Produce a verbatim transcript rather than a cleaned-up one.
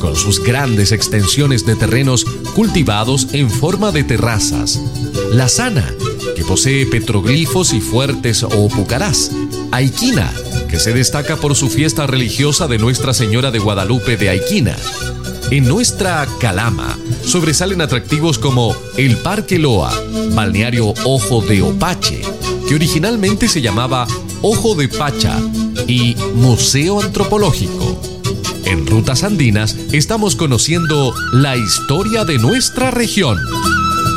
con sus grandes extensiones de terrenos cultivados en forma de terrazas. La Sana, que posee petroglifos y fuertes o pucarás. Aiquina, que se destaca por su fiesta religiosa de Nuestra Señora de Guadalupe de Aiquina. En nuestra Calama sobresalen atractivos como el Parque Loa, balneario Ojo de Opache, que originalmente se llamaba Ojo de Pacha, y Museo Antropológico. En Rutas Andinas estamos conociendo la historia de nuestra región.